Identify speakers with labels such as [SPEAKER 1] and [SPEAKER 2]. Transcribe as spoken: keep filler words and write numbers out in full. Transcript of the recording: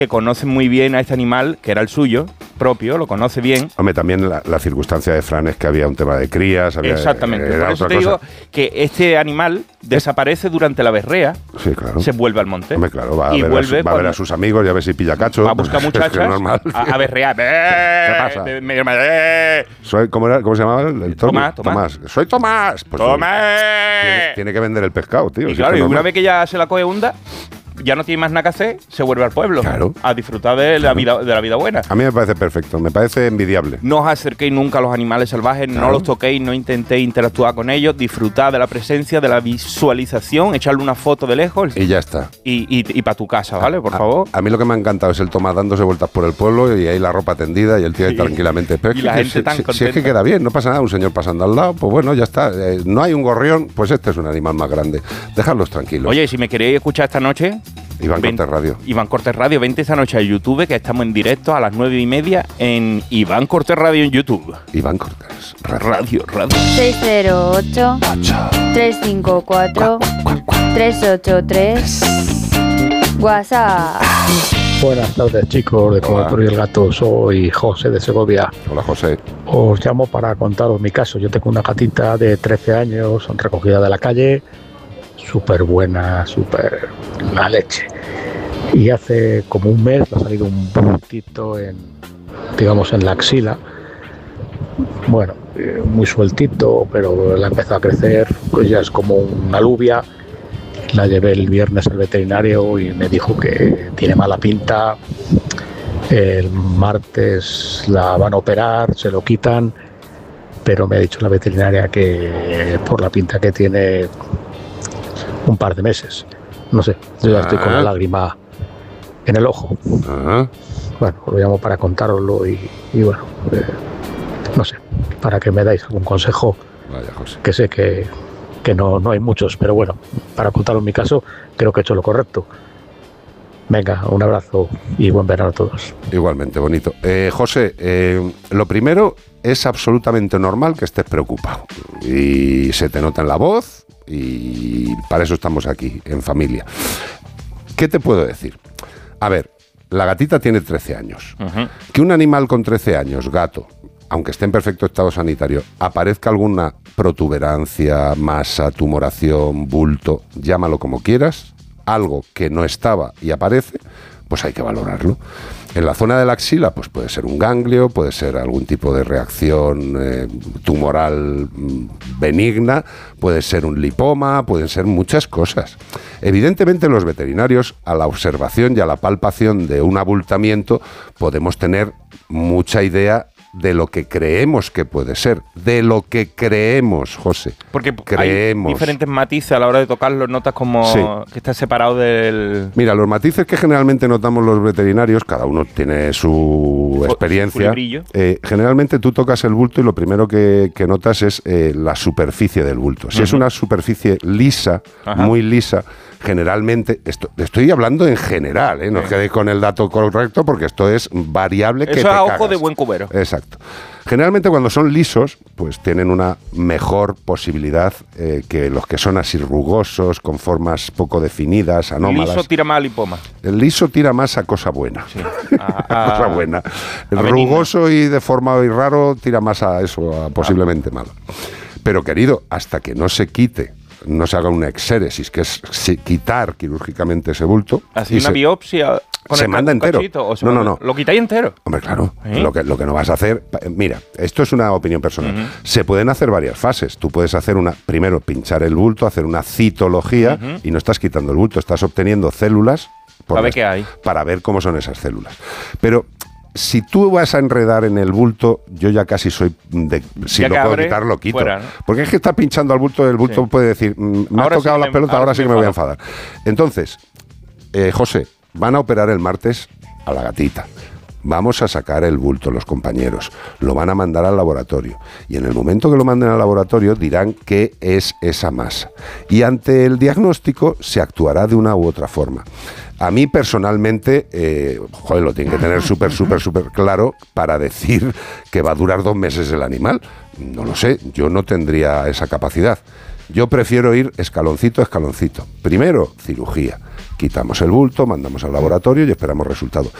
[SPEAKER 1] que conoce muy bien a este animal, que era el suyo propio, lo conoce bien.
[SPEAKER 2] Hombre, también la, la circunstancia de Fran es que había un tema de crías. Había,
[SPEAKER 1] Exactamente.
[SPEAKER 2] Era
[SPEAKER 1] Por eso
[SPEAKER 2] otra
[SPEAKER 1] te
[SPEAKER 2] cosa.
[SPEAKER 1] digo que este animal desaparece durante la berrea,
[SPEAKER 2] sí, claro.
[SPEAKER 1] se vuelve al monte.
[SPEAKER 2] Hombre, claro, va, a
[SPEAKER 1] y
[SPEAKER 2] ver,
[SPEAKER 1] vuelve
[SPEAKER 2] a, su, va a ver a sus amigos y a ver si pilla cacho.
[SPEAKER 1] Va a buscar muchachas,
[SPEAKER 2] es que es normal.
[SPEAKER 1] a, a berrear.
[SPEAKER 2] ¿Qué pasa?
[SPEAKER 1] Me, me, me,
[SPEAKER 2] Soy, ¿cómo, era, ¿Cómo se llamaba el, el
[SPEAKER 1] Tomás, Tomás.
[SPEAKER 2] Tomás. Soy Tomás. Pues
[SPEAKER 1] ¡Tomás!
[SPEAKER 2] Tiene, tiene que vender el pescado, tío.
[SPEAKER 1] Y
[SPEAKER 2] si
[SPEAKER 1] claro,
[SPEAKER 2] es
[SPEAKER 1] y
[SPEAKER 2] normal.
[SPEAKER 1] una vez que ya se la coge hunda, ya no tiene más nada que hacer, se vuelve al pueblo.
[SPEAKER 2] Claro.
[SPEAKER 1] A disfrutar de la vida, de la vida buena.
[SPEAKER 2] A mí me parece perfecto, me parece envidiable.
[SPEAKER 1] No os acerquéis nunca a los animales salvajes,
[SPEAKER 2] Claro.
[SPEAKER 1] no los toquéis, no intentéis interactuar con ellos, disfrutad de la presencia, de la visualización, echarle una foto de lejos
[SPEAKER 2] Y ya está.
[SPEAKER 1] y, y, y para tu casa, ¿vale? Por
[SPEAKER 2] a,
[SPEAKER 1] favor.
[SPEAKER 2] A mí lo que me ha encantado es el Tomás dándose vueltas por el pueblo y ahí la ropa tendida y el tío ahí
[SPEAKER 1] Sí.
[SPEAKER 2] tranquilamente. Pero
[SPEAKER 1] Y
[SPEAKER 2] es
[SPEAKER 1] la
[SPEAKER 2] que,
[SPEAKER 1] gente
[SPEAKER 2] si,
[SPEAKER 1] tan
[SPEAKER 2] si- si es
[SPEAKER 1] contenta.
[SPEAKER 2] que queda bien, no pasa nada, un señor pasando al lado, pues bueno, ya está. Eh, no hay un gorrión, pues este es un animal más grande. Dejadlos tranquilos.
[SPEAKER 1] Oye, si me queréis escuchar esta noche...
[SPEAKER 2] Iván
[SPEAKER 1] ven-
[SPEAKER 2] Cortés Radio.
[SPEAKER 1] Iván Cortés Radio, vente esta noche a YouTube, que estamos en directo a las nueve y media en Iván Cortés Radio en YouTube.
[SPEAKER 2] Iván Cortés Radio.
[SPEAKER 1] Radio, radio.
[SPEAKER 3] seis cero ocho, tres cinco cuatro, tres ocho tres. WhatsApp.
[SPEAKER 4] Buenas tardes, chicos de Cobertor y el Gato. Soy José de Segovia.
[SPEAKER 2] Hola, José.
[SPEAKER 4] Os llamo para contaros mi caso. Yo tengo una gatita de trece años, recogida de la calle, súper buena, súper la leche. Y hace como un mes le ha salido un bultito en, digamos, en la axila. Bueno, eh, muy sueltito, pero le ha empezado a crecer, pues ya es como una alubia. La llevé el viernes al veterinario y me dijo que tiene mala pinta. El martes la van a operar, se lo quitan, pero me ha dicho la veterinaria que por la pinta que tiene, un par de meses. No sé, yo ya estoy con la lágrima en el ojo.
[SPEAKER 2] Ah,
[SPEAKER 4] Bueno, os lo llamo para contároslo y, y bueno, eh, no sé, para que me dais algún consejo,
[SPEAKER 2] vaya, José.
[SPEAKER 4] que sé que, que no, no hay muchos, pero bueno, para contaros mi caso, creo que he hecho lo correcto. Venga, un abrazo y buen verano a todos.
[SPEAKER 2] Igualmente, bonito. Eh, José, eh, lo primero es absolutamente normal que estés preocupado. Y se te nota en la voz y para eso estamos aquí, en familia. ¿Qué te puedo decir? A ver, la gatita tiene trece años.
[SPEAKER 1] Uh-huh.
[SPEAKER 2] Que un animal con trece años, gato, aunque esté en perfecto estado sanitario, aparezca alguna protuberancia, masa, tumoración, bulto, llámalo como quieras, algo que no estaba y aparece, pues hay que valorarlo. En la zona de la axila, pues puede ser un ganglio, puede ser algún tipo de reacción eh, tumoral mm, benigna, puede ser un lipoma, pueden ser muchas cosas. Evidentemente los veterinarios, a la observación y a la palpación de un abultamiento, podemos tener mucha idea de lo que creemos que puede ser, de lo que creemos, José.
[SPEAKER 1] Porque
[SPEAKER 2] creemos.
[SPEAKER 1] hay diferentes matices a la hora de tocarlo, notas como
[SPEAKER 2] Sí.
[SPEAKER 1] que está separado del...
[SPEAKER 2] Mira, los matices que generalmente notamos los veterinarios, cada uno tiene su
[SPEAKER 1] Su
[SPEAKER 2] experiencia.
[SPEAKER 1] librillo.
[SPEAKER 2] Eh, generalmente tú tocas el bulto y lo primero que, que notas es eh, la superficie del bulto. Si
[SPEAKER 1] Ujú.
[SPEAKER 2] es una superficie lisa,
[SPEAKER 1] Ajá.
[SPEAKER 2] muy lisa, generalmente, esto, estoy hablando en general, ¿eh? No os
[SPEAKER 1] Sí.
[SPEAKER 2] quedéis con el dato correcto porque esto es variable que
[SPEAKER 1] Eso
[SPEAKER 2] te
[SPEAKER 1] es a ojo
[SPEAKER 2] cagas.
[SPEAKER 1] de buen cubero.
[SPEAKER 2] Exacto. Generalmente cuando son lisos, pues tienen una mejor posibilidad eh, que los que son así rugosos, con formas poco definidas, anómalas.
[SPEAKER 1] Liso tira más a lipoma.
[SPEAKER 2] El liso tira más a cosa buena.
[SPEAKER 1] Sí.
[SPEAKER 2] A
[SPEAKER 1] A, a-
[SPEAKER 2] cosa buena. El
[SPEAKER 1] a benigna.
[SPEAKER 2] rugoso y deformado y raro tira más a eso, a posiblemente malo. Pero querido, hasta que no se quite, no se haga una exéresis, que es si- quitar quirúrgicamente ese bulto.
[SPEAKER 1] Así
[SPEAKER 2] y
[SPEAKER 1] una
[SPEAKER 2] se-
[SPEAKER 1] biopsia con
[SPEAKER 2] se
[SPEAKER 1] el
[SPEAKER 2] manda
[SPEAKER 1] un
[SPEAKER 2] entero.
[SPEAKER 1] cachito, o se
[SPEAKER 2] No, no,
[SPEAKER 1] manda-
[SPEAKER 2] no.
[SPEAKER 1] ¿Lo quitáis entero?
[SPEAKER 2] Hombre, claro,
[SPEAKER 1] ¿Eh?
[SPEAKER 2] lo, que, lo que no vas a hacer... pa- Mira, esto es una opinión personal.
[SPEAKER 1] Ujú.
[SPEAKER 2] Se pueden hacer varias fases. Tú puedes hacer una... Primero, pinchar el bulto, hacer una citología,
[SPEAKER 1] Ujú.
[SPEAKER 2] y no estás quitando el bulto, estás obteniendo células... por
[SPEAKER 1] Para ver
[SPEAKER 2] las-
[SPEAKER 1] qué hay.
[SPEAKER 2] Para ver cómo son esas células. Pero... Si tú vas a enredar en el bulto, yo ya casi soy de... Si
[SPEAKER 1] Ya
[SPEAKER 2] lo
[SPEAKER 1] que
[SPEAKER 2] puedo
[SPEAKER 1] abre,
[SPEAKER 2] quitar, lo quito.
[SPEAKER 1] fuera, ¿no?
[SPEAKER 2] Porque es que está pinchando al bulto, el bulto
[SPEAKER 1] Sí.
[SPEAKER 2] puede decir, "Mm, me
[SPEAKER 1] Ahora
[SPEAKER 2] has tocado
[SPEAKER 1] sí
[SPEAKER 2] las
[SPEAKER 1] me-
[SPEAKER 2] pelotas,
[SPEAKER 1] ahora
[SPEAKER 2] ahora
[SPEAKER 1] sí
[SPEAKER 2] sí que
[SPEAKER 1] me
[SPEAKER 2] me voy a
[SPEAKER 1] enfado".
[SPEAKER 2] enfadar. Entonces, eh, José, van a operar el martes a la gatita. Vamos a sacar el bulto los compañeros. Lo van a mandar al laboratorio. Y en el momento que lo manden al laboratorio dirán qué es esa masa. Y ante el diagnóstico se actuará de una u otra forma. A mí personalmente, eh, joder, lo tiene que tener súper, súper, súper claro para decir que va a durar dos meses el animal. No lo sé, yo no tendría esa capacidad. Yo prefiero ir escaloncito a escaloncito. Primero, cirugía. quitamos el bulto, mandamos al laboratorio y esperamos resultado.